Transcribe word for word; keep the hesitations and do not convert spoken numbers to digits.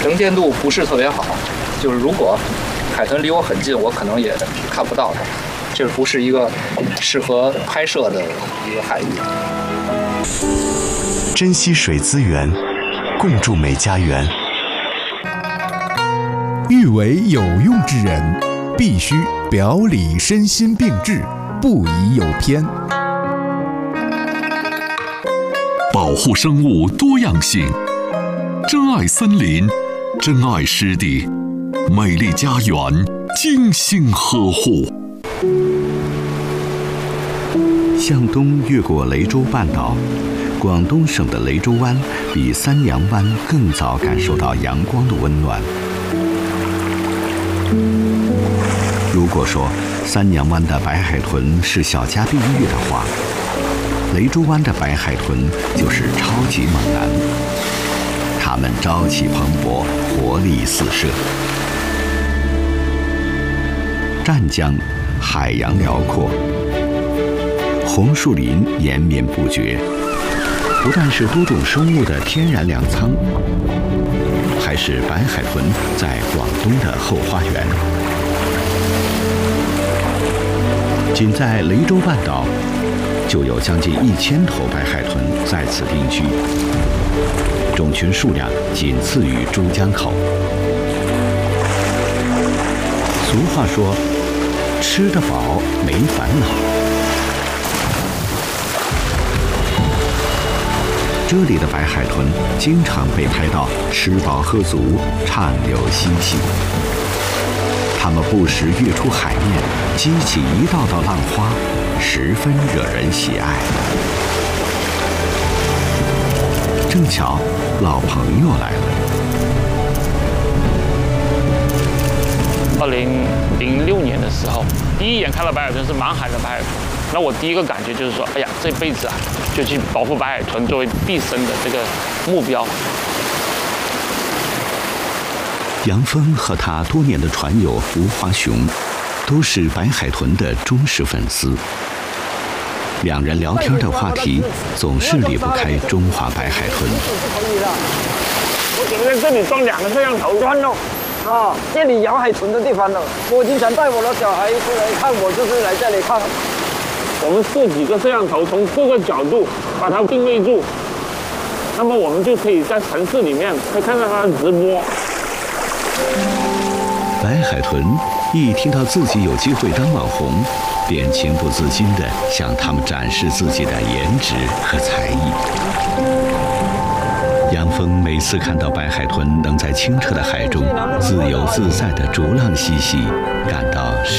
能见度不是特别好，就是如果海豚离我很近，我可能也看不到它。这不是一个适合拍摄的一个海域。 珍惜水资源，共筑美家园。 欲为有用之人，必须表里身心并治，不宜有偏。 保护生物多样性，珍爱森林，珍爱湿地，美丽家园精心呵护。 向东越过雷州半岛，广东省的雷州湾比三洋湾更早感受到阳光的温暖。如果说三洋湾的白海豚是小家碧玉的话，雷州湾的白海豚就是超级猛男，它们朝气蓬勃，活力四射。湛江海洋辽阔，红树林延绵不绝，不但是多种生物的天然粮仓，还是白海豚在广东的后花园。仅在雷州半岛，就有将近一千头白海豚在此定居，种群数量仅次于珠江口。俗话说，吃得饱没烦恼。这里的白海豚经常被拍到吃饱喝足，畅游嬉戏。它们不时跃出海面，激起一道道浪花，十分惹人喜爱。正巧老朋友来了。 二零零六年的时候，第一眼看到白海豚是满海的白海豚，那我第一个感觉就是说，哎呀，这辈子啊，就去保护白海豚作为毕生的这个目标。 杨峰和他多年的船友吴华雄，都是白海豚的忠实粉丝。两人聊天的话题总是离不开中华白海豚。 我准备在这里装两个摄像头端哦。啊，这里养海豚的地方了。我经常带我的小孩出来看，我就是来这里看。 我们设几个摄像头，从各个角度把它定位住，那么我们就可以在城市里面会看到它的直播。 白海豚一听到自己有机会当网红，便情不自禁地向他们展示自己的颜值和才艺。杨峰每次看到白海豚能在清澈的海中自由自在地逐浪嬉戏，感到